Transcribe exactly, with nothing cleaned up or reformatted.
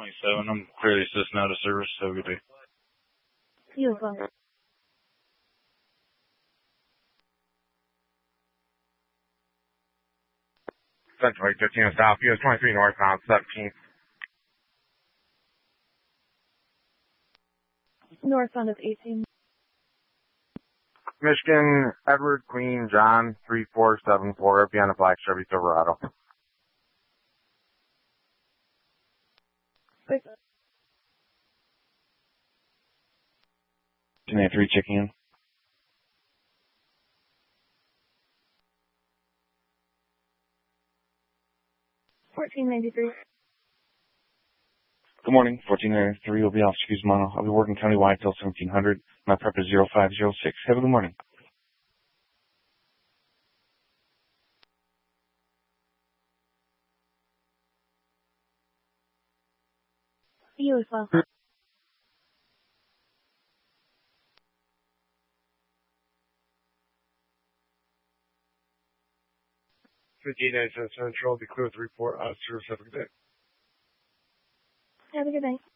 twenty-seven. I'm clearly assisting out of service. Have a good day. You as well. Central eight fifteen South, U S twenty-three northbound, seventeenth. Northbound of eighteen. Michigan, Edward, Queen, John, three four seven four, be on the black Chevy Silverado. Wait. ten eighty-three checking in. fourteen ninety-three. Good morning. fourteen ninety-three will be off Excuse Mono. I'll be working countywide till seventeen hundred. My prep is zero five zero six. Have a good morning. You as well. fifteen ninety-seven Central, be clear with report, uh, service, have a good day. Have a good night.